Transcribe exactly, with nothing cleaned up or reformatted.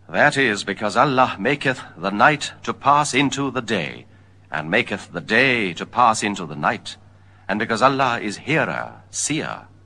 That is because Allah maketh the night to pass into the day, and maketh the day to pass into the night, and because Allah is hearer, seer.